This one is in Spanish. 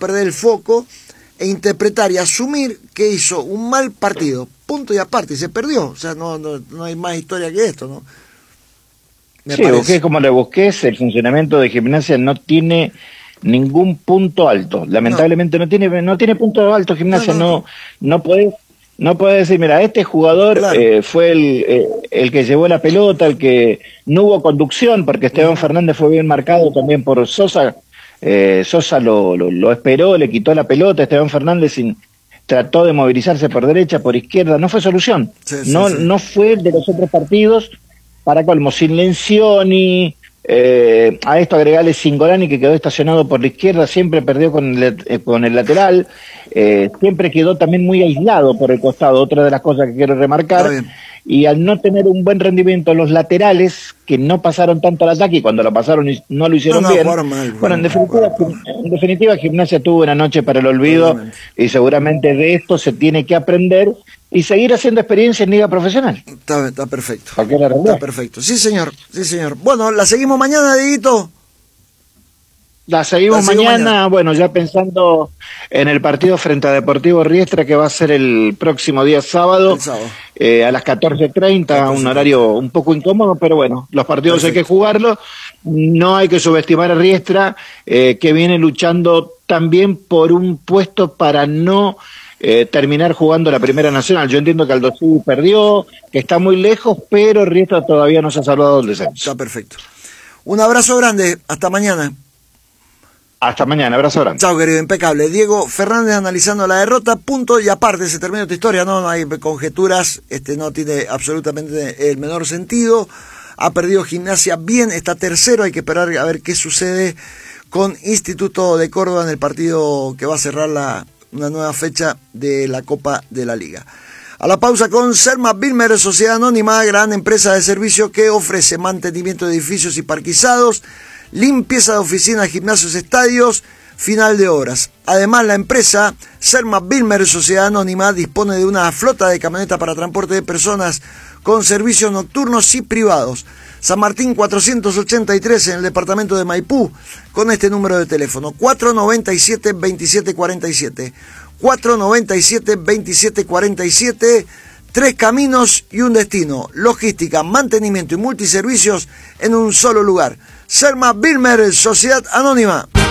perder el foco e interpretar y asumir que hizo un mal partido, punto y aparte, y se perdió. O sea, no hay más historia que esto, ¿no? Sí, busqué como le busques, el funcionamiento de Gimnasia no tiene ningún punto alto. Lamentablemente no tiene punto alto Gimnasia, no puede decir, mira, este jugador fue el que llevó la pelota, el que no hubo conducción, porque Esteban Fernández fue bien marcado también por Sosa. Sosa lo esperó, le quitó la pelota, Esteban Fernández trató de movilizarse por derecha, por izquierda, no fue solución. No fue de los otros partidos, para colmo, sin Lencioni, a esto agregarle Cingolani, que quedó estacionado por la izquierda, siempre perdió con el lateral, siempre quedó también muy aislado por el costado, otra de las cosas que quiero remarcar, y al no tener un buen rendimiento en los laterales, que no pasaron tanto al ataque, y cuando lo pasaron no lo hicieron bien, bueno, en definitiva Gimnasia tuvo una noche para el olvido, y seguramente de esto se tiene que aprender, y seguir haciendo experiencia en liga profesional. Está perfecto. Está perfecto. Sí, señor. Bueno, ¿la seguimos mañana, Dieguito? La seguimos mañana, bueno, ya pensando en el partido frente a Deportivo Riestra, que va a ser el próximo día sábado, a las 14:30, un horario un poco incómodo, pero bueno, los partidos hay que jugarlos, no hay que subestimar a Riestra, que viene luchando también por un puesto para no terminar jugando la Primera Nacional. Yo entiendo que Aldosivi perdió, que está muy lejos, pero Riestra todavía no se ha salvado del descenso. Está perfecto. Un abrazo grande, hasta mañana. Hasta mañana, abrazo grande. Chao, querido, impecable. Diego Fernández analizando la derrota, punto y aparte, se termina tu historia, no hay conjeturas, no tiene absolutamente el menor sentido. Ha perdido Gimnasia bien, está tercero, hay que esperar a ver qué sucede con Instituto de Córdoba en el partido que va a cerrar una nueva fecha de la Copa de la Liga. A la pausa con Serma Bilmer, Sociedad Anónima, gran empresa de servicio que ofrece mantenimiento de edificios y parquizados, limpieza de oficinas, gimnasios, estadios, final de obras. Además, la empresa Serma Bilmer, Sociedad Anónima, dispone de una flota de camionetas para transporte de personas con servicios nocturnos y privados. San Martín 483 en el departamento de Maipú, con este número de teléfono, 497-2747. 497-2747, 3 caminos y un destino. Logística, mantenimiento y multiservicios en un solo lugar. Serma Bilmer, Sociedad Anónima.